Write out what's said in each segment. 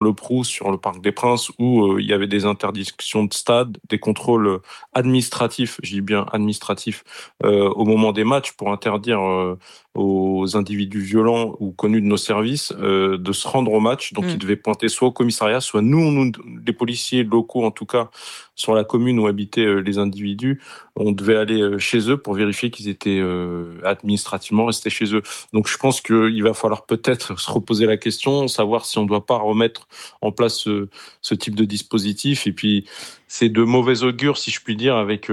Le Proust, sur le Parc des Princes, où il y avait des interdictions de stade, des contrôles administratifs, je dis bien administratifs, au moment des matchs pour interdire aux individus violents ou connus de nos services de se rendre au match. Donc, ils devaient pointer soit au commissariat, soit nous, les policiers locaux en tout cas, sur la commune où habitaient les individus, on devait aller chez eux pour vérifier qu'ils étaient administrativement restés chez eux. Donc, je pense qu'il va falloir peut-être se reposer la question, savoir si on ne doit pas remettre en place ce type de dispositif. Et puis, c'est de mauvais augure, si je puis dire, avec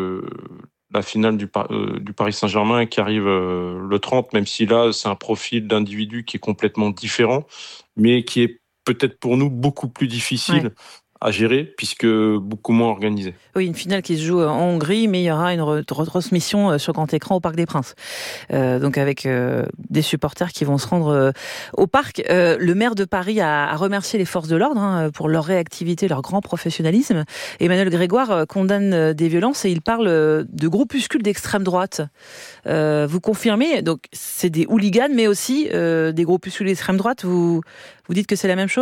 la finale du Paris Saint-Germain qui arrive le 30, même si là, c'est un profil d'individu qui est complètement différent, mais qui est peut-être pour nous beaucoup plus difficile à gérer, puisque beaucoup moins organisé. Oui, une finale qui se joue en Hongrie, mais il y aura une retransmission sur grand écran au Parc des Princes. Donc avec des supporters qui vont se rendre au parc. Le maire de Paris a remercié les forces de l'ordre pour leur réactivité, leur grand professionnalisme. Emmanuel Grégoire condamne des violences et il parle de groupuscules d'extrême droite. Vous confirmez, donc c'est des hooligans, mais aussi des groupuscules d'extrême droite. Vous dites que c'est la même chose ?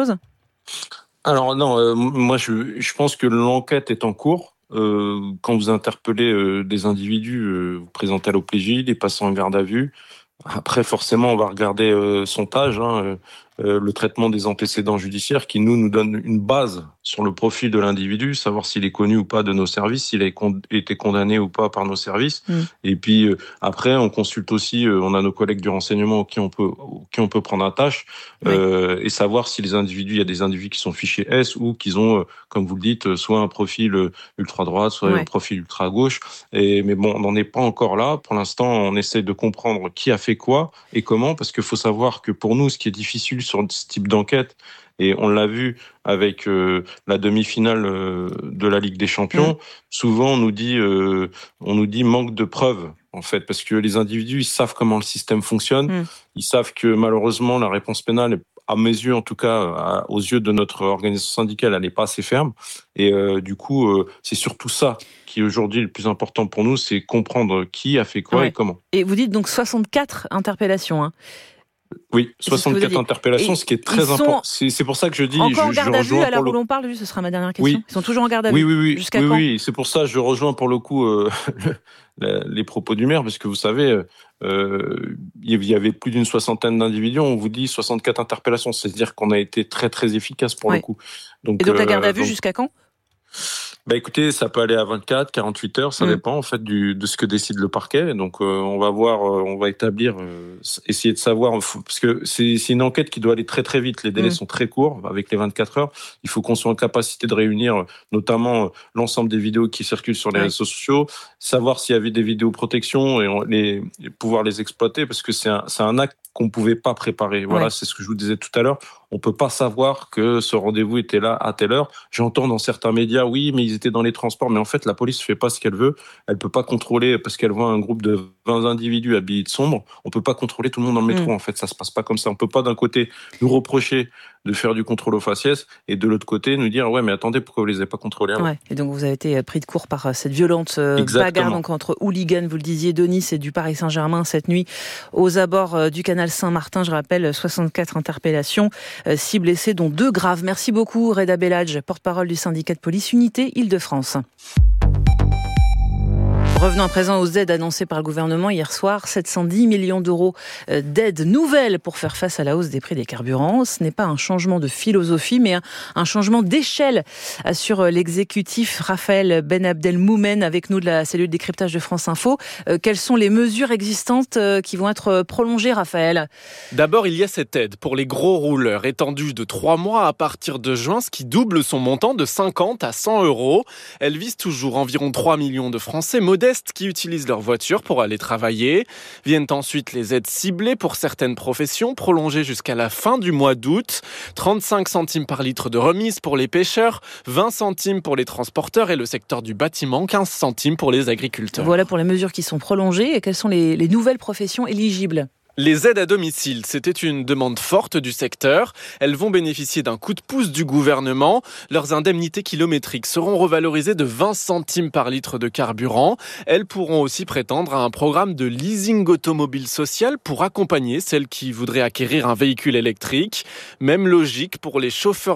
Alors non, moi je pense que l'enquête est en cours. Quand vous interpellez des individus, vous présentez à l'OPJ, les passez en garde à vue. Après, forcément, on va regarder son âge, le traitement des antécédents judiciaires qui nous donne une base sur le profil de l'individu, savoir s'il est connu ou pas de nos services, s'il a été condamné ou pas par nos services. Et puis après, on consulte aussi, on a nos collègues du renseignement qui on peut prendre un tâche et savoir si les individus, il y a des individus qui sont fichés S ou qu'ils ont, comme vous le dites, soit un profil ultra droite, soit un profil ultra gauche. Mais bon, on n'en est pas encore là. Pour l'instant, on essaie de comprendre qui a fait quoi et comment, parce qu'il faut savoir que pour nous, ce qui est difficile sur ce type d'enquête, et on l'a vu avec la demi-finale de la Ligue des Champions, souvent on nous dit manque de preuves, en fait, parce que les individus, ils savent comment le système fonctionne, ils savent que malheureusement la réponse pénale, à mes yeux en tout cas, aux yeux de notre organisation syndicale, elle n'est pas assez ferme, et du coup, c'est surtout ça qui est aujourd'hui le plus important pour nous, c'est comprendre qui a fait quoi et comment. Et vous dites donc 64 interpellations, Oui, 64 interpellations, ce qui est très important. C'est pour ça que je dis... Encore en garde à vue, à l'heure où l'on parle, ce sera ma dernière question. Oui. Ils sont toujours en garde à vue. Oui. Jusqu'à quand ? Oui, c'est pour ça que je rejoins pour le coup les propos du maire, parce que vous savez, il y avait plus d'une soixantaine d'individus, on vous dit 64 interpellations, c'est-à-dire qu'on a été très très efficace pour le coup. Et donc la garde à vue jusqu'à quand ? Écoutez, ça peut aller à 24, 48 heures, ça dépend en fait de ce que décide le parquet. Donc on va voir, on va établir, essayer de savoir, parce que c'est une enquête qui doit aller très très vite. Les délais sont très courts, avec les 24 heures. Il faut qu'on soit en capacité de réunir notamment l'ensemble des vidéos qui circulent sur les réseaux sociaux, savoir s'il y avait des vidéoprotections et pouvoir les exploiter, parce que c'est un acte qu'on ne pouvait pas préparer. Voilà, c'est ce que je vous disais tout à l'heure. On ne peut pas savoir que ce rendez-vous était là à telle heure. J'entends dans certains médias, oui, mais ils étaient dans les transports. Mais en fait, la police ne fait pas ce qu'elle veut. Elle ne peut pas contrôler, parce qu'elle voit un groupe de 20 individus habillés de sombre. On ne peut pas contrôler tout le monde dans le métro. En fait, ça ne se passe pas comme ça. On ne peut pas d'un côté nous reprocher de faire du contrôle au faciès et de l'autre côté nous dire ouais mais attendez, pourquoi vous les avez pas contrôlés avant ? Et donc vous avez été pris de court par cette violente bagarre donc entre hooligans, vous le disiez, de Nice et du Paris Saint-Germain cette nuit aux abords du canal Saint-Martin. Je rappelle 64 interpellations, 6 blessés dont 2 graves. Merci beaucoup Reda Belhadj, porte-parole du syndicat de police Unité Île-de-France. Revenons à présent aux aides annoncées par le gouvernement hier soir. 710 millions d'euros d'aides nouvelles pour faire face à la hausse des prix des carburants. Ce n'est pas un changement de philosophie, mais un changement d'échelle, assure l'exécutif. Raphaël Ben Abdelmoumen, avec nous de la cellule décryptage de France Info. Quelles sont les mesures existantes qui vont être prolongées, Raphaël ? D'abord, il y a cette aide pour les gros rouleurs, étendue de 3 mois à partir de juin, ce qui double son montant de 50 à 100 euros. Elle vise toujours environ 3 millions de Français modestes qui utilisent leur voiture pour aller travailler. Viennent ensuite les aides ciblées pour certaines professions, prolongées jusqu'à la fin du mois d'août. 35 centimes par litre de remise pour les pêcheurs, 20 centimes pour les transporteurs et le secteur du bâtiment, 15 centimes pour les agriculteurs. Voilà pour les mesures qui sont prolongées. Et quelles sont les nouvelles professions éligibles ? Les aides à domicile, c'était une demande forte du secteur. Elles vont bénéficier d'un coup de pouce du gouvernement. Leurs indemnités kilométriques seront revalorisées de 20 centimes par litre de carburant. Elles pourront aussi prétendre à un programme de leasing automobile social pour accompagner celles qui voudraient acquérir un véhicule électrique. Même logique pour les chauffeurs